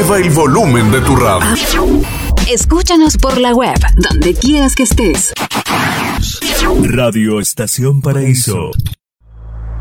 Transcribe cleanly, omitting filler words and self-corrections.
Eleva el volumen de tu radio. Escúchanos por la web, donde quieras que estés. Radio Estación Paraíso.